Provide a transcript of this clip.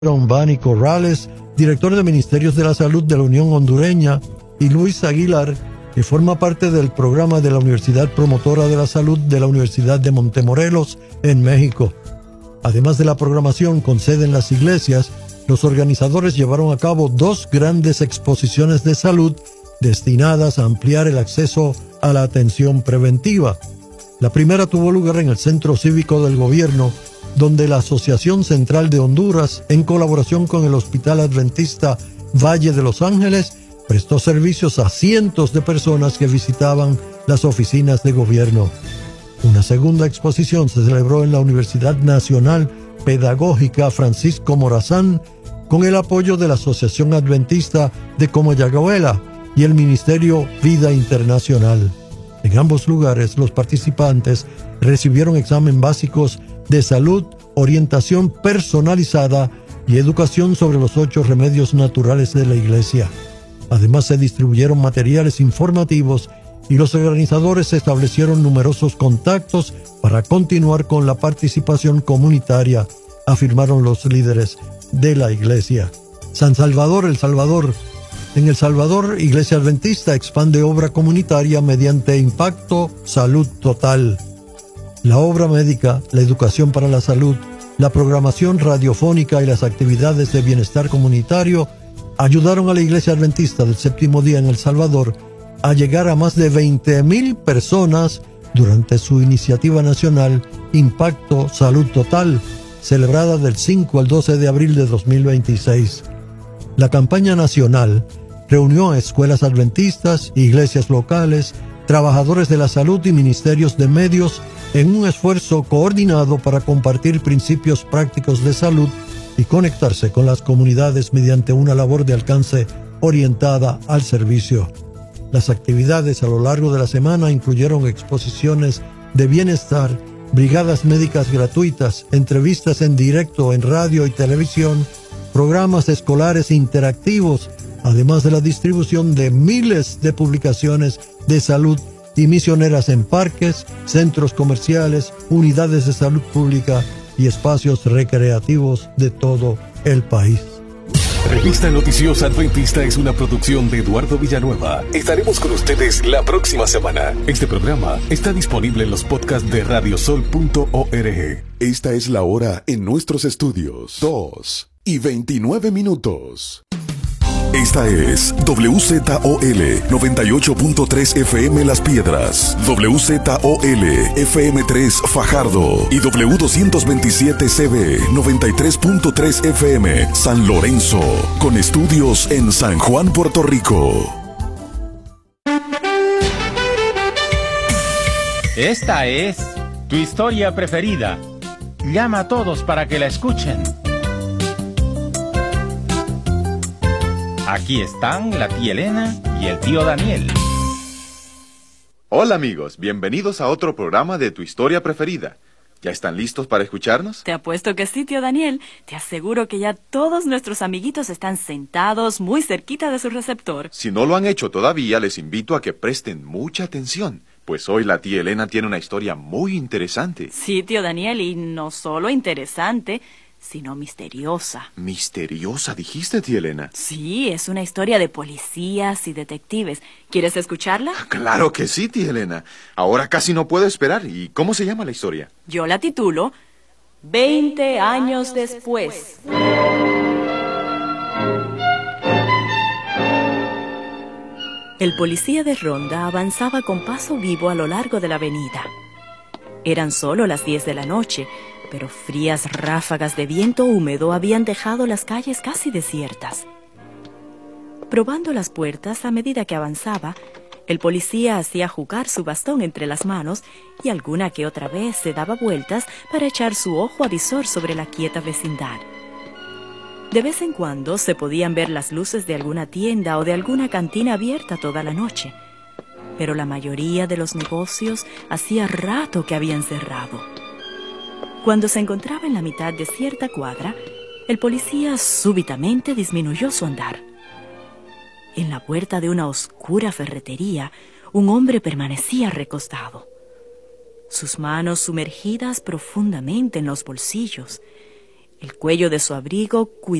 Bani Corrales, director de Ministerios de la Salud de la Unión Hondureña, y Luis Aguilar, que forma parte del programa de la Universidad Promotora de la Salud de la Universidad de Montemorelos, en México. Además de la programación con sede en las iglesias, los organizadores llevaron a cabo 2 grandes exposiciones de salud destinadas a ampliar el acceso a la atención preventiva. La primera tuvo lugar en el Centro Cívico del Gobierno, donde la Asociación Central de Honduras, en colaboración con el Hospital Adventista Valle de Los Ángeles, prestó servicios a cientos de personas que visitaban las oficinas de gobierno. Una segunda exposición se celebró en la Universidad Nacional Pedagógica Francisco Morazán, con el apoyo de la Asociación Adventista de Comayagüela y el Ministerio Vida Internacional. En ambos lugares, los participantes recibieron exámenes básicos de salud, orientación personalizada y educación sobre los 8 remedios naturales de la Iglesia. Además, se distribuyeron materiales informativos y los organizadores establecieron numerosos contactos para continuar con la participación comunitaria, afirmaron los líderes de la Iglesia. San Salvador, El Salvador. En El Salvador, Iglesia Adventista expande obra comunitaria mediante Impacto Salud Total. La obra médica, la educación para la salud, la programación radiofónica y las actividades de bienestar comunitario ayudaron a la Iglesia Adventista del Séptimo Día en El Salvador a llegar a más de 20,000 personas durante su iniciativa nacional Impacto Salud Total, celebrada del 5 al 12 de abril de 2026. La campaña nacional reunió a escuelas adventistas, iglesias locales, trabajadores de la salud y ministerios de medios en un esfuerzo coordinado para compartir principios prácticos de salud y conectarse con las comunidades mediante una labor de alcance orientada al servicio. Las actividades a lo largo de la semana incluyeron exposiciones de bienestar, brigadas médicas gratuitas, entrevistas en directo en radio y televisión, programas escolares interactivos, además de la distribución de miles de publicaciones de salud y misioneras en parques, centros comerciales, unidades de salud pública y espacios recreativos de todo el país. Revista Noticiosa Adventista es una producción de Eduardo Villanueva. Estaremos con ustedes la próxima semana. Este programa está disponible en los podcasts de radiosol.org. Esta es la hora en nuestros estudios. 2:29. Esta es WZOL 98.3 FM Las Piedras, WZOL FM3 Fajardo y W227CB 93.3 FM San Lorenzo, con estudios en San Juan, Puerto Rico. Esta es tu historia preferida. Llama a todos para que la escuchen. Aquí están la tía Elena y el tío Daniel. Hola amigos, bienvenidos a otro programa de Tu Historia Preferida. ¿Ya están listos para escucharnos? Te apuesto que sí, tío Daniel. Te aseguro que ya todos nuestros amiguitos están sentados muy cerquita de su receptor. Si no lo han hecho todavía, les invito a que presten mucha atención, pues hoy la tía Elena tiene una historia muy interesante. Sí, tío Daniel, y no solo interesante, sino misteriosa. ¿Misteriosa dijiste, tía Elena? Sí, es una historia de policías y detectives. ¿Quieres escucharla? Claro que sí, tía Elena. Ahora casi no puedo esperar. ¿Y cómo se llama la historia? Yo la titulo 20 años después. El policía de ronda avanzaba con paso vivo a lo largo de la avenida. Eran solo las 10 de la noche, pero frías ráfagas de viento húmedo habían dejado las calles casi desiertas. Probando las puertas a medida que avanzaba, el policía hacía jugar su bastón entre las manos y alguna que otra vez se daba vueltas para echar su ojo avisor sobre la quieta vecindad. De vez en cuando se podían ver las luces de alguna tienda o de alguna cantina abierta toda la noche, pero la mayoría de los negocios hacía rato que habían cerrado. Cuando se encontraba en la mitad de cierta cuadra, el policía súbitamente disminuyó su andar. En la puerta de una oscura ferretería, un hombre permanecía recostado. sus manos sumergidas profundamente en los bolsillos. El cuello de su abrigo